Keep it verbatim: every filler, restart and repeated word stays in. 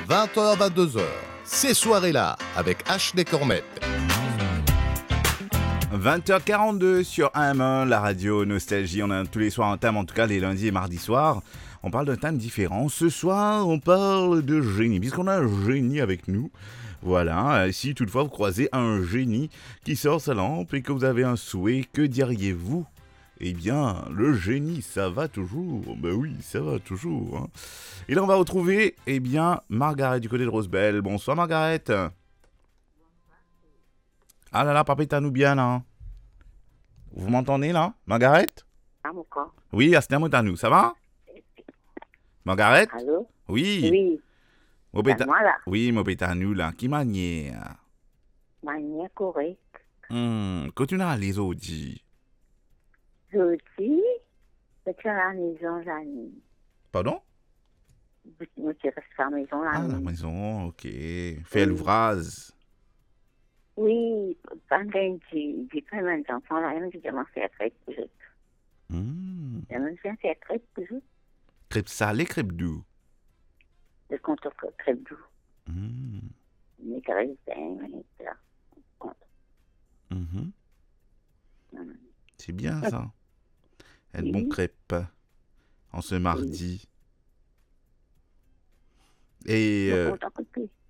vingt heures vingt-deux heures. Ces soirées-là avec Ashley Cormette. vingt heures quarante-deux sur A M un, la radio Nostalgie. On a tous les soirs un thème, en tout cas les lundis et mardis soirs. On parle d'un thème différent. Ce soir, on parle de génie, puisqu'on a un génie avec nous. Voilà, si toutefois vous croisez un génie qui sort sa lampe et que vous avez un souhait, que diriez-vous ? Eh bien, le génie, ça va toujours. Ben oui, ça va toujours. Hein. Et là, on va retrouver, eh bien, Margaret du côté de Rosebel. Bonsoir, Margaret. Ah là là, papita-nous bien, là. Vous m'entendez, là, Margaret ? Ah, mon corps. Oui, Astemotanu, ça va ? Margaret ? Allô? Oui. Oui. Mopeta... C'est moi, là. Oui, Mopeta-nous, là. Qui manière ? Manière correcte. Hum, que tu n'as les autres. Je dis, c'est à la maison, Janine. Pardon ? Je suis restée à la maison, là. Ah, la maison, ok. Fais l'ouvrage. Oui, pendant que j'ai pris mes enfants, là, j'ai commencé à faire plus vite. Hum. J'ai commencé à faire très plus vite. Crêpe salée, crêpe doux. Le compte très doux. Hum. Mes graissins, et cetera. Compte. Mhm. Hum. C'est bien, ça. Être Oui. bon crêpe en ce mardi. Et Le euh, compte en coupé.